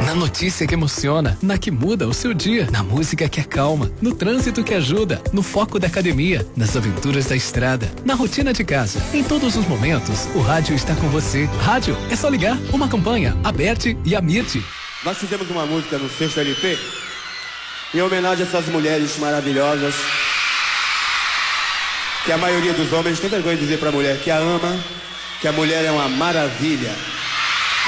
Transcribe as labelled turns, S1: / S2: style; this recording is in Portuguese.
S1: Na notícia que emociona, na que muda o seu dia, na música que acalma, no trânsito que ajuda, no foco da academia, nas aventuras da estrada, na rotina de casa. Em todos os momentos, o rádio está com você. Rádio é só ligar. Uma campanha, Aberte e Amite.
S2: Nós fizemos uma música no sexto LP em homenagem a essas mulheres maravilhosas que a maioria dos homens tem vergonha de dizer pra mulher que a ama, que a mulher é uma maravilha.